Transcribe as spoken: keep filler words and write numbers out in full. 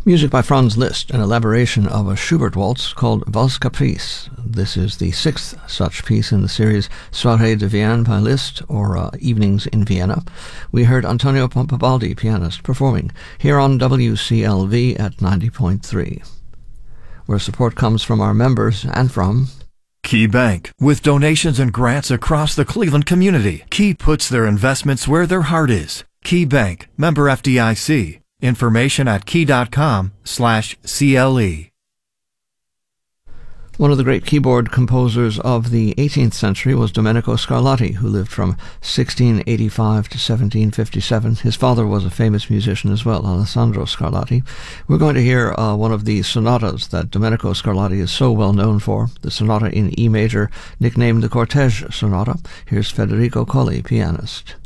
Music by Franz Liszt, an elaboration of a Schubert waltz called Valse Caprice. This is the sixth such piece in the series Soirées de Vienne by Liszt, or uh, Evenings in Vienna. We heard Antonio Pompabaldi, pianist, performing here on W C L V at ninety point three, where support comes from our members and from Key Bank. With donations and grants across the Cleveland community, Key puts their investments where their heart is. Key Bank, member F D I C. Information at key.com slash CLE. One of the great keyboard composers of the eighteenth century was Domenico Scarlatti, who lived from sixteen eighty-five to seventeen fifty-seven. His father was a famous musician as well, Alessandro Scarlatti. We're going to hear uh, one of the sonatas that Domenico Scarlatti is so well known for, the sonata in E major, nicknamed the Cortege Sonata. Here's Federico Colli, pianist.